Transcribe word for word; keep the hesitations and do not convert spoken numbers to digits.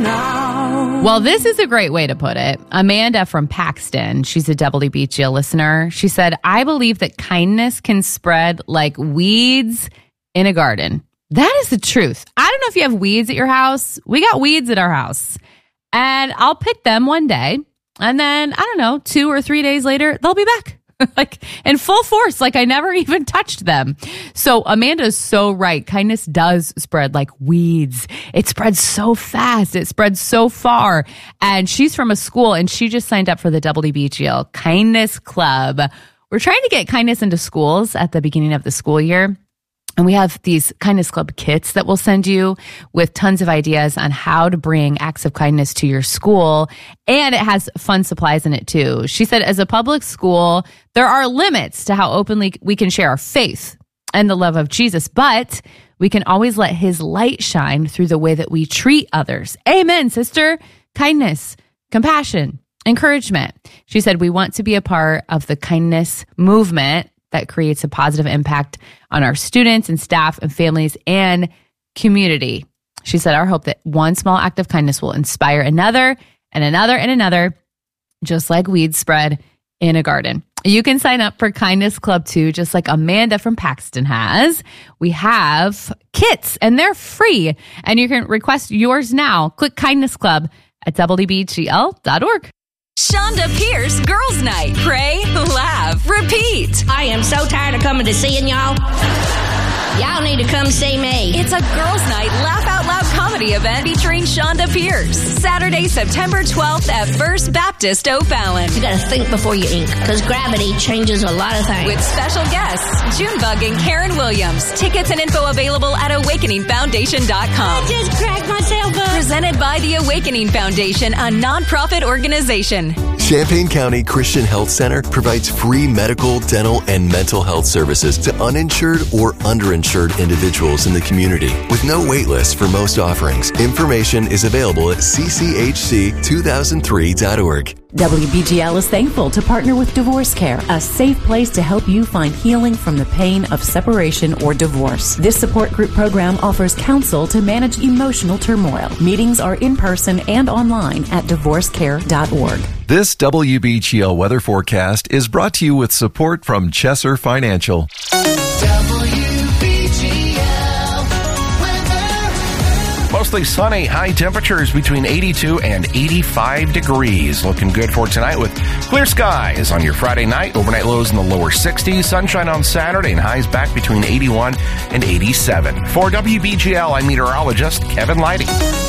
now. Well, this is a great way to put it. Amanda from Paxton, she's a W B G L listener. She said, I believe that kindness can spread like weeds in a garden. That is the truth. I don't know if you have weeds at your house. We got weeds at our house. And I'll pick them one day. And then, I don't know, two or three days later, they'll be back. Like in full force, like I never even touched them. So Amanda is so right. Kindness does spread like weeds. It spreads so fast. It spreads so far. And she's from a school and she just signed up for the W B G L Kindness Club. We're trying to get kindness into schools at the beginning of the school year. And we have these Kindness Club kits that we'll send you with tons of ideas on how to bring acts of kindness to your school. And it has fun supplies in it too. She said, as a public school, there are limits to how openly we can share our faith and the love of Jesus, but we can always let his light shine through the way that we treat others. Amen, sister. Kindness, compassion, encouragement. She said, we want to be a part of the kindness movement that creates a positive impact on our students and staff and families and community. She said, our hope that one small act of kindness will inspire another and another and another, just like weeds spread in a garden. You can sign up for Kindness Club too, just like Amanda from Paxton has. We have kits and they're free and you can request yours now. Click Kindness Club at W B G L dot org. Shonda Pierce Girls Night. Pray, laugh, repeat. I am so tired of coming to seeing y'all. Y'all need to come see me. It's a Girls Night Laugh Out Loud comedy event featuring Shonda Pierce. Saturday, September twelfth at First Baptist O'Fallon. You gotta think before you ink, because gravity changes a lot of things. With special guests, Junebug and Karen Williams. Tickets and info available at awakening foundation dot com. I just cracked myself up. Presented by the Awakening Foundation, a nonprofit organization. Champaign County Christian Health Center provides free medical, dental, and mental health services to uninsured or underinsured individuals in the community with no wait list for most offerings. Information is available at c c h c two thousand three dot org. W B G L is thankful to partner with Divorce Care, a safe place to help you find healing from the pain of separation or divorce. This support group program offers counsel to manage emotional turmoil. Meetings are in person and online at divorce care dot org. This W B G L weather forecast is brought to you with support from Chesser Financial. Mostly sunny, high temperatures between eighty-two and eighty-five degrees. Looking good for tonight with clear skies on your Friday night. Overnight lows in the lower sixties. Sunshine on Saturday and highs back between eighty-one and eighty-seven. For W B G L, I'm meteorologist Kevin Leidy.